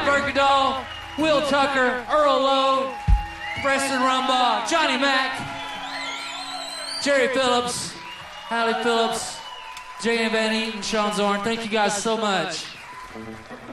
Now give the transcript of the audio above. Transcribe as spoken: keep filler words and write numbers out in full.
Berkedahl, Will Tucker, Earl Lowe, Preston Rumbaugh, Johnny Mack, Jerry Phillips, Hallie Phillips, J M Van Eaton, Sean Zorn. Thank you guys so much.